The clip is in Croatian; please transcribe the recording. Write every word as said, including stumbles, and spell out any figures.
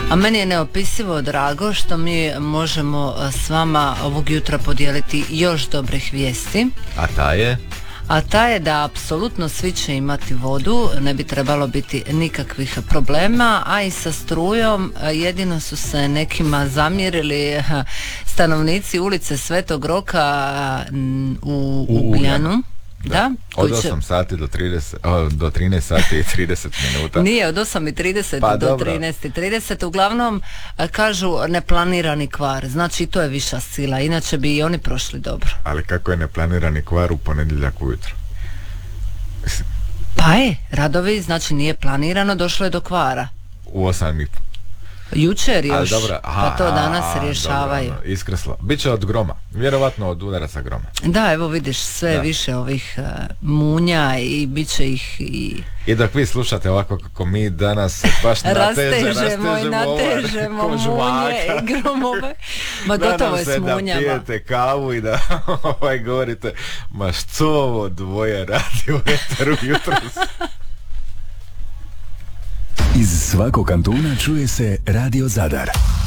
A meni je neopisivo drago što mi možemo s vama ovog jutra podijeliti još dobrih vijesti. A ta je? A ta je da apsolutno svi će imati vodu, ne bi trebalo biti nikakvih problema, a i sa strujom jedino su se nekima zamjerili stanovnici ulice Svetog Roka u Ugljanu. Da. Da, od osam sati do trideset, o, do trinaest sati i trideset minuta. Nije, od osam i trideset pa, do dobro. trinaest i trideset. Uglavnom kažu neplanirani kvar. Znači to je viša sila. Inače bi i oni prošli dobro. Ali kako je neplanirani kvar u ponedjeljak ujutro? Pa je, radovi, znači nije planirano, došlo je do kvara. U osam i Jučer još, dobra, aha, pa to danas a, rješavaju. Dobro, iskreslo. Biće od groma, vjerovatno od udaraca groma. Da, evo vidiš, sve da. više ovih uh, munja i bit će ih i... I dok vi slušate ovako kako mi danas baš nateže, rastežemo i natežemo munje i gromove. Ma gotovo je s munjama. Da pijete kavu i da ovaj govorite, ma što ovo dvoje radi u eteru jutros. Iz svakog kantuna čuje se Radio Zadar.